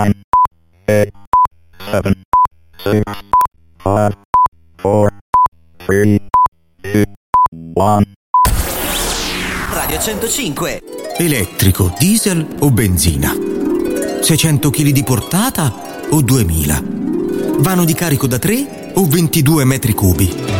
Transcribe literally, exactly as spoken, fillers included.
nine, eight, seven, six, five, four, three, two, one. Radio centocinque. Elettrico, diesel o benzina? seicento chili di portata o duemila? Vano di carico da tre o ventidue metri cubi?